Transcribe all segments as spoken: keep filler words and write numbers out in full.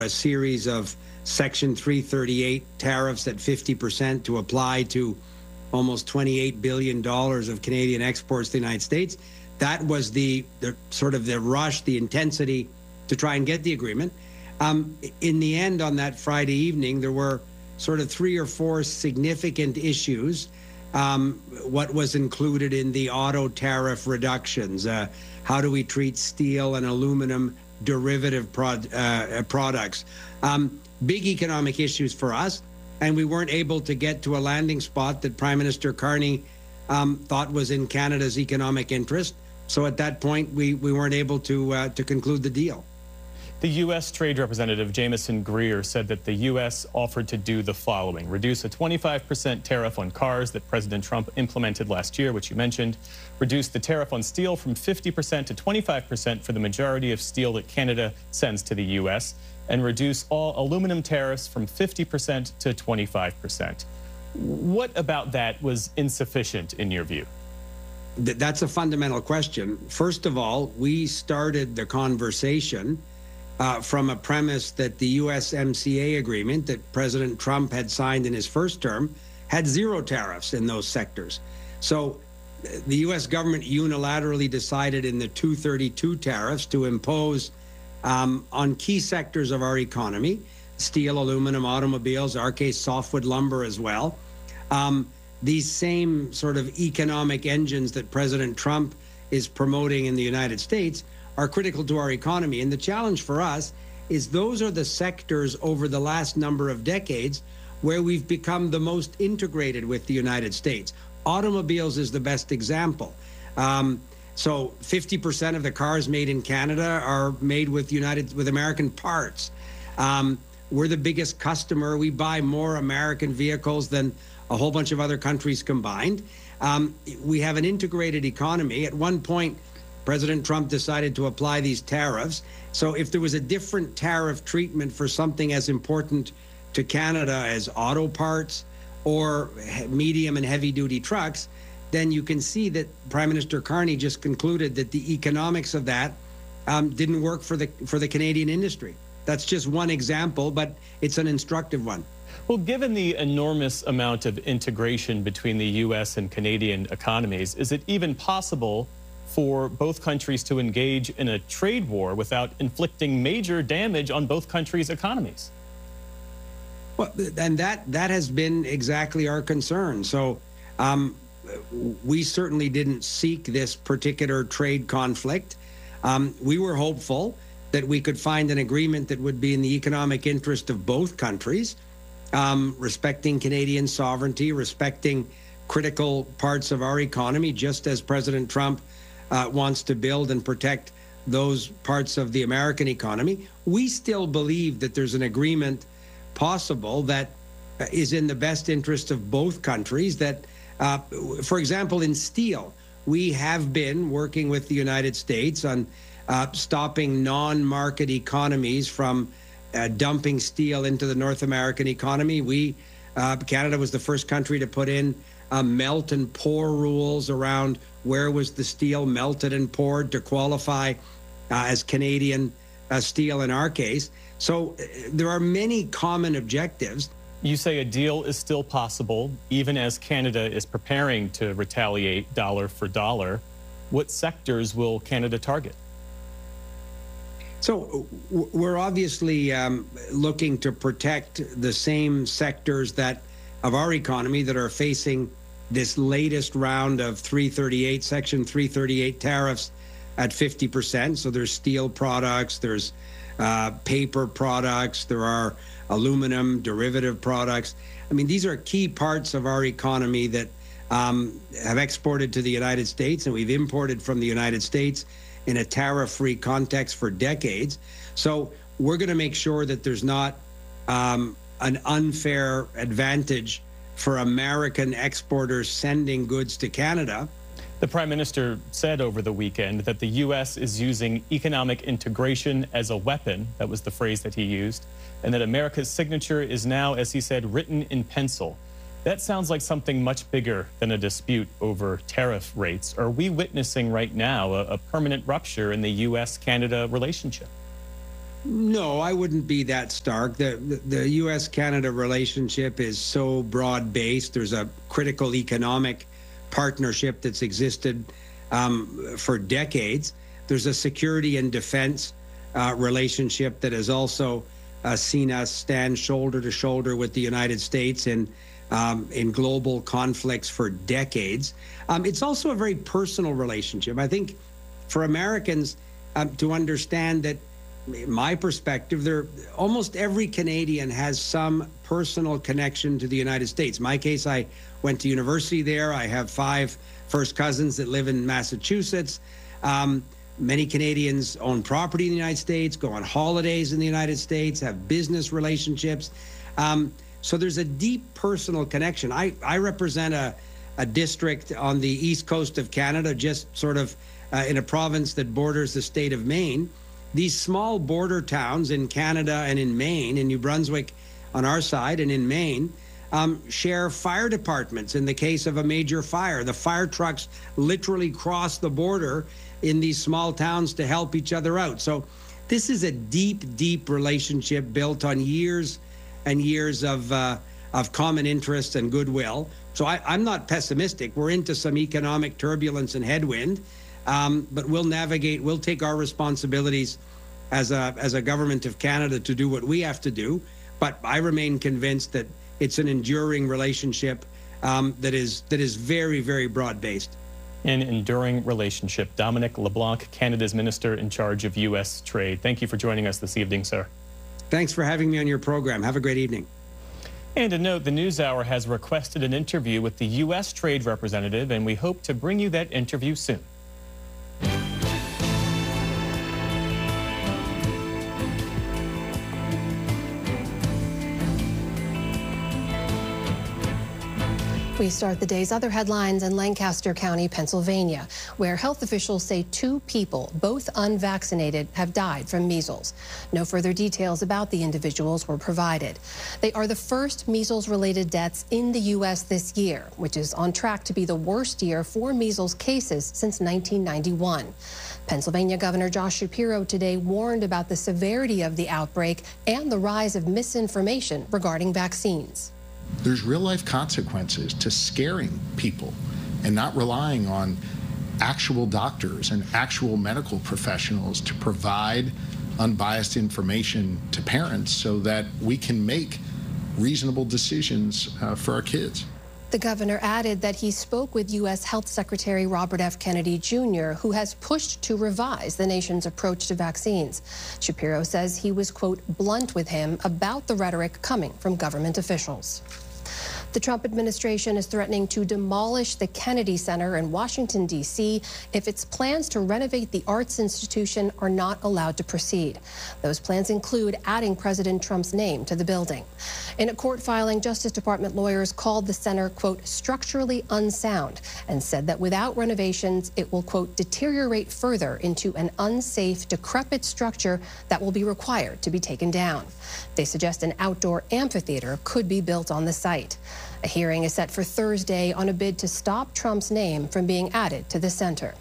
a series of Section three thirty-eight tariffs at fifty percent to apply to almost twenty-eight billion dollars of Canadian exports to the United States. That was the, the sort of the rush, the intensity to try and get the agreement. Um, in the end, on that Friday evening, there were sort of three or four significant issues. Um, what was included in the auto tariff reductions? Uh, how do we treat steel and aluminum derivative prod, uh, products? Um, big economic issues for us, and we weren't able to get to a landing spot that Prime Minister Carney um, thought was in Canada's economic interest. So at that point, we, we weren't able to uh, to conclude the deal. The U S Trade Representative Jameson Greer said that the U S offered to do the following: reduce a twenty-five percent tariff on cars that President Trump implemented last year, which you mentioned, reduce the tariff on steel from fifty percent to twenty-five percent for the majority of steel that Canada sends to the U S, and reduce all aluminum tariffs from fifty percent to twenty-five percent. What about that was insufficient in your view? That's a fundamental question. First of all, we started the conversation Uh, from a premise that the U S M C A agreement that President Trump had signed in his first term had zero tariffs in those sectors. So the U S government unilaterally decided in the two thirty-two tariffs to impose um, on key sectors of our economy, steel, aluminum, automobiles, our case, softwood lumber as well, um, these same sort of economic engines that President Trump is promoting in the United States are critical to our economy. And the challenge for us is those are the sectors over the last number of decades where we've become the most integrated with the United States. Automobiles is the best example. Um, so fifty percent of the cars made in Canada are made with United with American parts. Um, we're the biggest customer. We buy more American vehicles than a whole bunch of other countries combined. Um, we have an integrated economy. At one point, President Trump decided to apply these tariffs. So if there was a different tariff treatment for something as important to Canada as auto parts or medium and heavy duty trucks, then you can see that Prime Minister Carney just concluded that the economics of that um, didn't work for the for the Canadian industry. That's just one example, but it's an instructive one. Well, given the enormous amount of integration between the U S and Canadian economies, is it even possible for both countries to engage in a trade war without inflicting major damage on both countries' economies? Well, and that that has been exactly our concern. So um, we certainly didn't seek this particular trade conflict. Um, we were hopeful that we could find an agreement that would be in the economic interest of both countries, um, respecting Canadian sovereignty, respecting critical parts of our economy, just as President Trump Uh, wants to build and protect those parts of the American economy. We still believe that there's an agreement possible that uh, is in the best interest of both countries. That, uh, for example, in steel, we have been working with the United States on uh, stopping non-market economies from uh, dumping steel into the North American economy. We, uh, Canada was the first country to put in uh, melt and pour rules around where was the steel melted and poured to qualify uh, as Canadian uh, steel in our case. So uh, there are many common objectives. You say a deal is still possible, even as Canada is preparing to retaliate dollar for dollar. What sectors will Canada target? So we're obviously um, looking to protect the same sectors that of our economy that are facing this latest round of three thirty-eight, Section three thirty-eight tariffs at fifty percent. So there's steel products, there's uh, paper products, there are aluminum derivative products. I mean, these are key parts of our economy that um, have exported to the United States, and we've imported from the United States in a tariff-free context for decades. So we're going to make sure that there's not um, an unfair advantage for American exporters sending goods to Canada. The Prime Minister said over the weekend that the U S is using economic integration as a weapon. That was the phrase that he used. And that America's signature is now, as he said, written in pencil. That sounds like something much bigger than a dispute over tariff rates. Are we witnessing right now a, a permanent rupture in the U S Canada relationship? No, I wouldn't be that stark. The, the, the U S Canada relationship is so broad-based. There's a critical economic partnership that's existed um, for decades. There's a security and defense uh, relationship that has also uh, seen us stand shoulder to shoulder with the United States in, um, in global conflicts for decades. Um, it's also a very personal relationship. I think for Americans um, to understand that, my perspective, there almost every Canadian has some personal connection to the United States. In my case, I went to university there. I have five first cousins that live in Massachusetts. Um, many Canadians own property in the United States, go on holidays in the United States, have business relationships. Um, so there's a deep personal connection. I, I represent a, a district on the east coast of Canada, just sort of uh, in a province that borders the state of Maine. These small border towns in Canada and in Maine, in New Brunswick on our side and in Maine, um, share fire departments in the case of a major fire. The fire trucks literally cross the border in these small towns to help each other out. So this is a deep, deep relationship built on years and years of, uh, of common interest and goodwill. So I, I'm not pessimistic. We're into some economic turbulence and headwind. Um, but we'll navigate, we'll take our responsibilities as a, as a government of Canada to do what we have to do. But I remain convinced that it's an enduring relationship um, that is that is very, very broad-based. An enduring relationship. Dominic LeBlanc, Canada's Minister in charge of U S Trade. Thank you for joining us this evening, sir. Thanks for having me on your program. Have a great evening. And a note, the NewsHour has requested an interview with the U S Trade representative, and we hope to bring you that interview soon. We start the day's other headlines in Lancaster County, Pennsylvania, where health officials say two people, both unvaccinated, have died from measles. No further details about the individuals were provided. They are the first measles-related deaths in the U S this year, which is on track to be the worst year for measles cases since nineteen ninety-one. Pennsylvania Governor Josh Shapiro today warned about the severity of the outbreak and the rise of misinformation regarding vaccines. There's real-life consequences to scaring people and not relying on actual doctors and actual medical professionals to provide unbiased information to parents so that we can make reasonable decisions uh, for our kids. The governor added that he spoke with U S Health Secretary Robert F. Kennedy Junior, who has pushed to revise the nation's approach to vaccines. Shapiro says he was, quote, blunt with him about the rhetoric coming from government officials. The Trump administration is threatening to demolish the Kennedy Center in Washington, D C if its plans to renovate the arts institution are not allowed to proceed. Those plans include adding President Trump's name to the building. In a court filing, Justice Department lawyers called the center, quote, structurally unsound, and said that without renovations, it will, quote, deteriorate further into an unsafe, decrepit structure that will be required to be taken down. They suggest an outdoor amphitheater could be built on the site. A hearing is set for Thursday on a bid to stop Trump's name from being added to the center.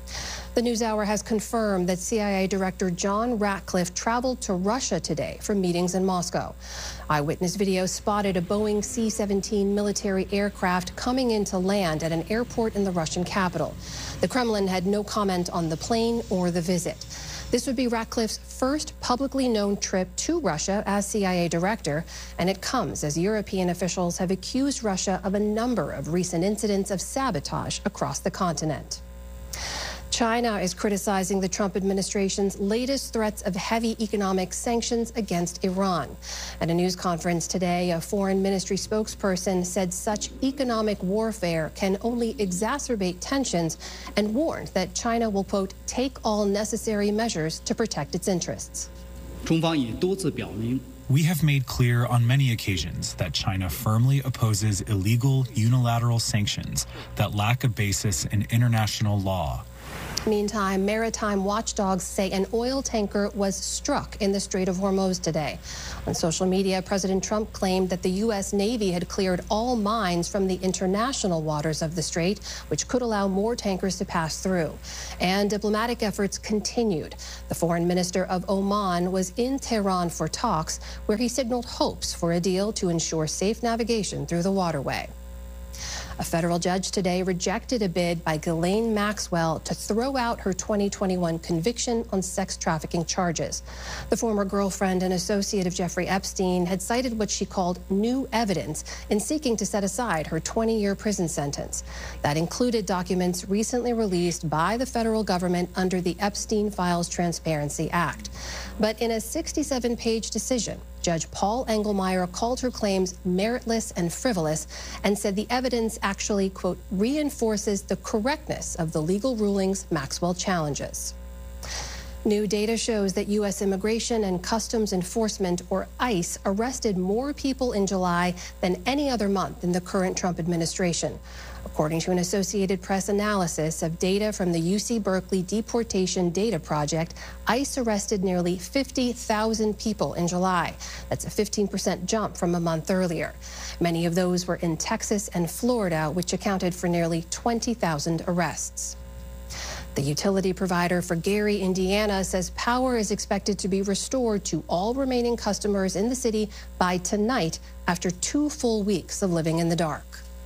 The NewsHour has confirmed that C I A Director John Ratcliffe traveled to Russia today for meetings in Moscow. Eyewitness video spotted a Boeing C seventeen military aircraft coming into land at an airport in the Russian capital. The Kremlin had no comment on the plane or the visit. This would be Ratcliffe's first publicly known trip to Russia as C I A director, and it comes as European officials have accused Russia of a number of recent incidents of sabotage across the continent. China is criticizing the Trump administration's latest threats of heavy economic sanctions against Iran. At a news conference today, a foreign ministry spokesperson said such economic warfare can only exacerbate tensions and warned that China will, quote, take all necessary measures to protect its interests. We have made clear on many occasions that China firmly opposes illegal unilateral sanctions that lack a basis in international law. Meantime, maritime watchdogs say an oil tanker was struck in the Strait of Hormuz today. On social media, President Trump claimed that the U S Navy had cleared all mines from the international waters of the strait, which could allow more tankers to pass through. And diplomatic efforts continued. The foreign minister of Oman was in Tehran for talks, where he signaled hopes for a deal to ensure safe navigation through the waterway. A federal judge today rejected a bid by Ghislaine Maxwell to throw out her twenty twenty-one conviction on sex trafficking charges. The former girlfriend and associate of Jeffrey Epstein had cited what she called new evidence in seeking to set aside her twenty-year prison sentence. That included documents recently released by the federal government under the Epstein Files Transparency Act. But in a sixty-seven page decision, Judge Paul Engelmeyer called her claims meritless and frivolous and said the evidence actually, quote, reinforces the correctness of the legal rulings Maxwell challenges. New data shows that U S Immigration and Customs Enforcement, or ICE, arrested more people in July than any other month in the current Trump administration. According to an Associated Press analysis of data from the U C Berkeley Deportation Data Project, ICE arrested nearly fifty thousand people in July. That's a fifteen percent jump from a month earlier. Many of those were in Texas and Florida, which accounted for nearly twenty thousand arrests. The utility provider for Gary, Indiana, says power is expected to be restored to all remaining customers in the city by tonight after two full weeks of living in the dark.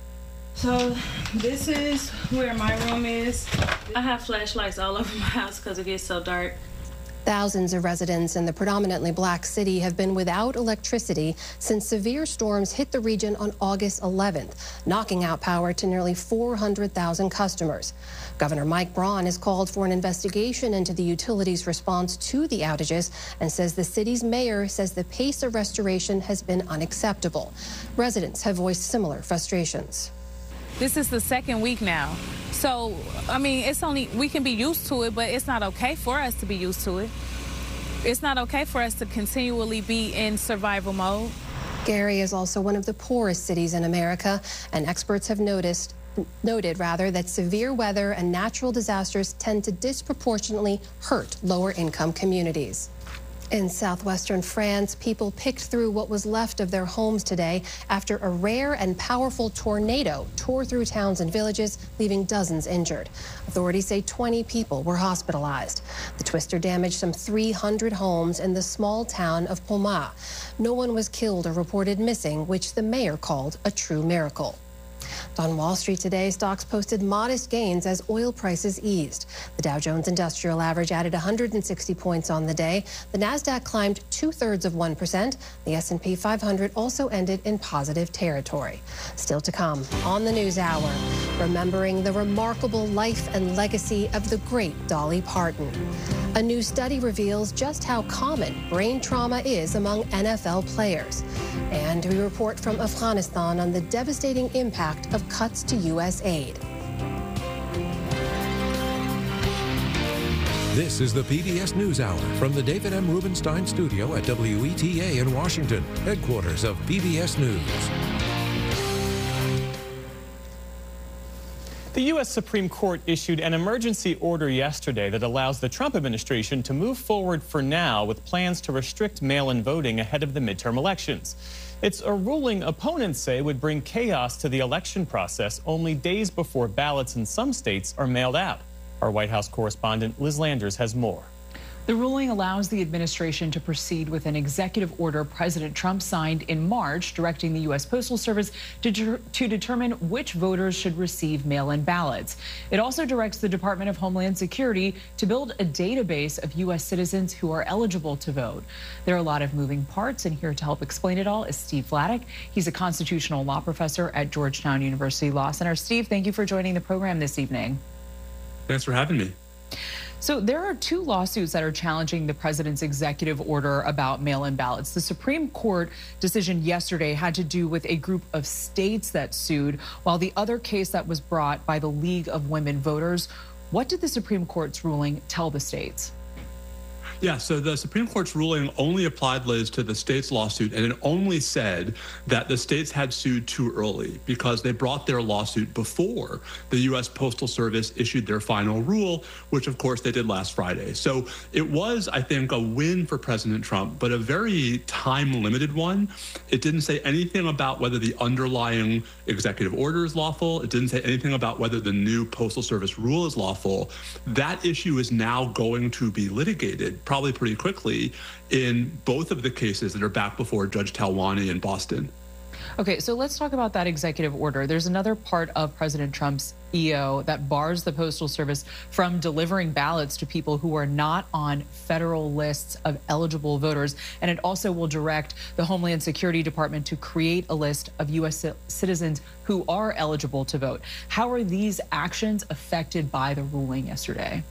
So this is where my room is. I have flashlights all over my house because it gets so dark. Thousands of residents in the predominantly black city have been without electricity since severe storms hit the region on August eleventh, knocking out power to nearly four hundred thousand customers. Governor Mike Braun has called for an investigation into the utility's response to the outages and says the city's mayor says the pace of restoration has been unacceptable. Residents have voiced similar frustrations. This is the second week now. So, I mean, it's only, we can be used to it, but it's not okay for us to be used to it. It's not okay for us to continually be in survival mode. Gary is also one of the poorest cities in America, and experts have noticed, noted rather, that severe weather and natural disasters tend to disproportionately hurt lower income communities. In southwestern France, people picked through what was left of their homes today after a rare and powerful tornado tore through towns and villages, leaving dozens injured. Authorities say twenty people were hospitalized. The twister damaged some three hundred homes in the small town of Pomat. No one was killed or reported missing, which the mayor called a true miracle. On Wall Street today, stocks posted modest gains as oil prices eased. The Dow Jones Industrial Average added one hundred sixty points on the day. The Nasdaq climbed two-thirds of one percent. The S and P five hundred also ended in positive territory. Still to come on the News Hour, remembering the remarkable life and legacy of the great Dolly Parton. A new study reveals just how common brain trauma is among N F L players. And we report from Afghanistan on the devastating impact of cuts to U S aid. This is the P B S NewsHour from the David M. Rubenstein studio at W E T A in Washington, headquarters of P B S News. The U S Supreme Court issued an emergency order yesterday that allows the Trump administration to move forward for now with plans to restrict mail-in voting ahead of the midterm elections. It's a ruling opponents say would bring chaos to the election process only days before ballots in some states are mailed out. Our White House correspondent Liz Landers has more. The ruling allows the administration to proceed with an executive order President Trump signed in March, directing the U S Postal Service to, to determine which voters should receive mail-in ballots. It also directs the Department of Homeland Security to build a database of U S citizens who are eligible to vote. There are a lot of moving parts, and here to help explain it all is Steve Vladeck. He's a constitutional law professor at Georgetown University Law Center. Steve, thank you for joining the program this evening. Thanks for having me. So there are two lawsuits that are challenging the president's executive order about mail-in ballots. The Supreme Court decision yesterday had to do with a group of states that sued, while the other case that was brought by the League of Women Voters. What did the Supreme Court's ruling tell the states? Yeah, so the Supreme Court's ruling only applied, Liz, to the state's lawsuit, and it only said that the states had sued too early because they brought their lawsuit before the U S Postal Service issued their final rule, which of course they did last Friday. So it was, I think, a win for President Trump, but a very time-limited one. It didn't say anything about whether the underlying executive order is lawful. It didn't say anything about whether the new Postal Service rule is lawful. That issue is now going to be litigated probably pretty quickly in both of the cases that are back before Judge Talwani in Boston. Okay, so let's talk about that executive order. There's another part of President Trump's E O that bars the Postal Service from delivering ballots to people who are not on federal lists of eligible voters. And it also will direct the Homeland Security Department to create a list of U S citizens who are eligible to vote. How are these actions affected by the ruling yesterday?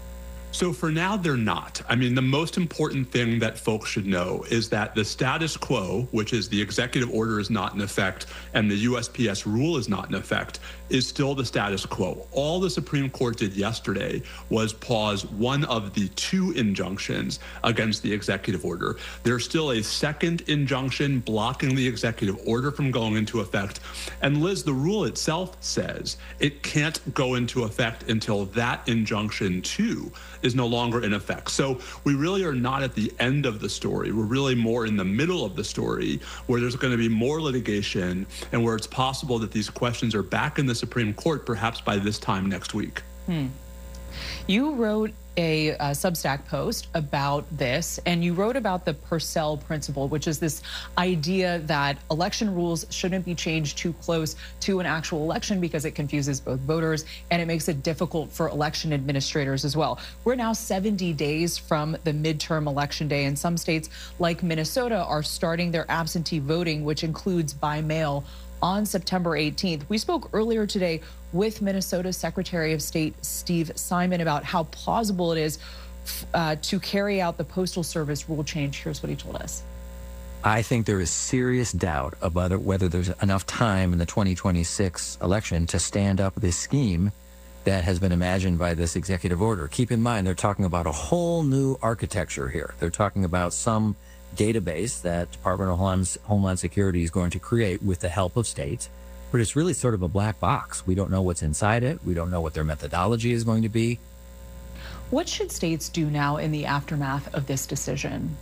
So for now, they're not. I mean, the most important thing that folks should know is that the status quo, which is the executive order is not in effect and the U S P S rule is not in effect, is still the status quo. All the Supreme Court did yesterday was pause one of the two injunctions against the executive order. There's still a second injunction blocking the executive order from going into effect. And Liz, the rule itself says it can't go into effect until that injunction too is no longer in effect. So we really are not at the end of the story. We're really more in the middle of the story where there's going to be more litigation and where it's possible that these questions are back in the Supreme Court perhaps by this time next week. Hmm. You wrote a, a Substack post about this, and you wrote about the Purcell principle, which is this idea that election rules shouldn't be changed too close to an actual election because it confuses both voters and it makes it difficult for election administrators as well. We're now seventy days from the midterm election day, and some states like Minnesota are starting their absentee voting, which includes by mail, on September eighteenth. We spoke earlier today with Minnesota Secretary of State Steve Simon about how plausible it is uh, to carry out the Postal Service rule change. Here's what he told us. I think there is serious doubt about whether there's enough time in the twenty twenty-six election to stand up this scheme that has been imagined by this executive order. Keep in mind, they're talking about a whole new architecture here. They're talking about some database that Department of Homeland Security is going to create with the help of states, but it's really sort of a black box. We don't know what's inside it. We don't know what their methodology is going to be. What should states do now in the aftermath of this decision?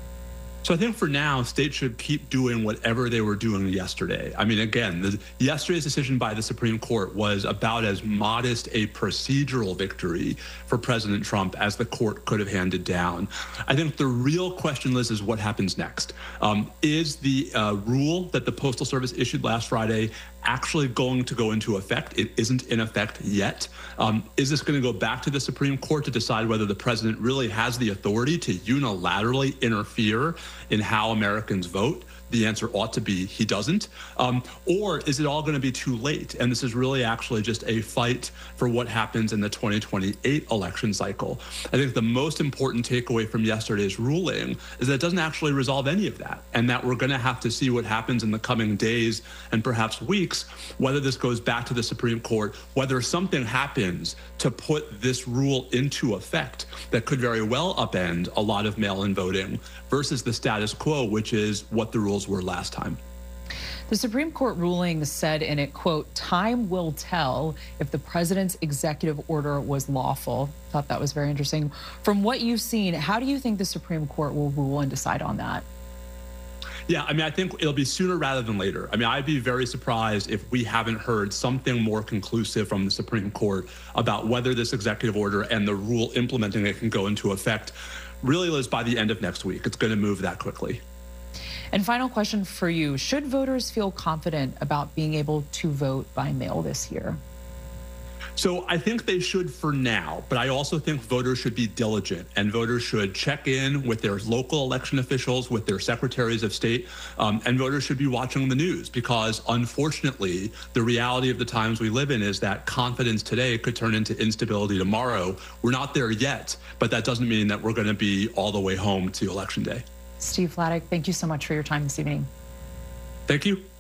So I think for now, states should keep doing whatever they were doing yesterday. I mean, again, the, yesterday's decision by the Supreme Court was about as modest a procedural victory for President Trump as the court could have handed down. I think the real question, Liz, is what happens next. Um, is the uh, rule that the Postal Service issued last Friday actually going to go into effect? It isn't in effect yet. Um, is this going to go back to the Supreme Court to decide whether the president really has the authority to unilaterally interfere in how Americans vote? The answer ought to be he doesn't. Um, or is it all going to be too late? And this is really actually just a fight for what happens in the twenty twenty-eight election cycle. I think the most important takeaway from yesterday's ruling is that it doesn't actually resolve any of that, and that we're going to have to see what happens in the coming days and perhaps weeks, whether this goes back to the Supreme Court, whether something happens to put this rule into effect that could very well upend a lot of mail-in voting versus the status quo, which is what the rules were last time. The Supreme Court ruling said in it, quote, time will tell if the president's executive order was lawful. Thought that was very interesting. From what you've seen, how do you think the Supreme Court will rule and decide on that? Yeah, I mean, I think it'll be sooner rather than later. I mean, I'd be very surprised if we haven't heard something more conclusive from the Supreme Court about whether this executive order and the rule implementing it can go into effect. Really, Liz, by the end of next week. It's going to move that quickly. And final question for you. Should voters feel confident about being able to vote by mail this year? So I think they should for now, but I also think voters should be diligent, and voters should check in with their local election officials, with their secretaries of state, um, and voters should be watching the news, because unfortunately, the reality of the times we live in is that confidence today could turn into instability tomorrow. We're not there yet, but that doesn't mean that we're going to be all the way home to Election Day. Steve Vladeck, thank you so much for your time this evening. Thank you.